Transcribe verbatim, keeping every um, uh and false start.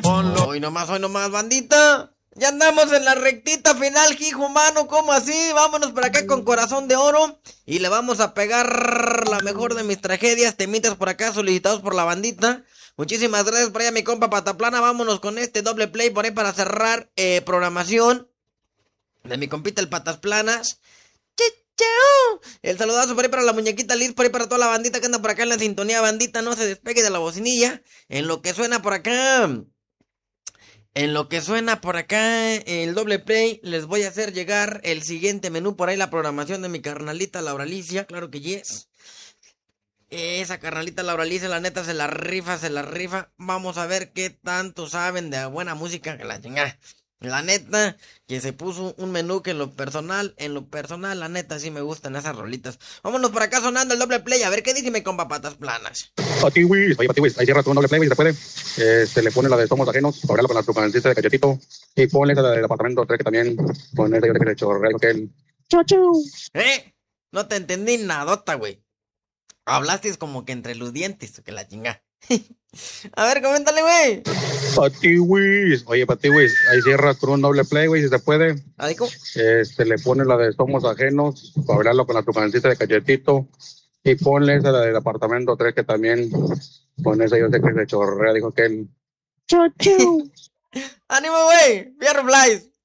Hoy nomás, hoy nomás, bandita. Ya andamos en la rectita final, hijo humano, ¿cómo así? Vámonos por acá con Corazón de Oro y le vamos a pegar la mejor de mis tragedias, temitas por acá solicitados por la bandita. Muchísimas gracias por allá, mi compa Pataplana. Vámonos con este doble play por ahí para cerrar eh, programación de mi compita el Patas Planas. ¡Chao! El saludazo por ahí para la muñequita Liz, por ahí para toda la bandita que anda por acá en la sintonía, bandita. No se despegue de la bocinilla. En lo que suena por acá... En lo que suena por acá el doble play, les voy a hacer llegar el siguiente menú, por ahí la programación de mi carnalita Laura Alicia, claro que yes. Esa carnalita Laura Alicia, la neta se la rifa, se la rifa. Vamos a ver qué tanto saben de buena música que la chingada. La neta, que se puso un menú que en lo personal, en lo personal, la neta sí me gustan esas rolitas. Vámonos por acá sonando el doble play, a ver qué dice mi compa Patas Planas. Patiwis, oye Patiwis, ahí cierra tu un doble play, si se puede. Eh, se le pone la de Somos Ajenos, para verla con la trucancita de Cachetito. Y ponle esa del apartamento tres que también, con esa yo le quiero chorrear con él. Chau, chau. ¿Eh? No te entendí nadota, güey. Hablaste como que entre los dientes, que la chinga. A ver, coméntale, güey. Patiwis, oye Patiwis, ahí cierra con un doble play, güey, si se puede. ¿Adico? Eh, se le pone la de Somos Ajenos, para verla con la trucancita de Cachetito. Y ponle esa del apartamento tres que también, con esa yo sé que se chorrea, dijo que él. Chau, chau. ¡Ánimo, güey! ¡Fierro Flies!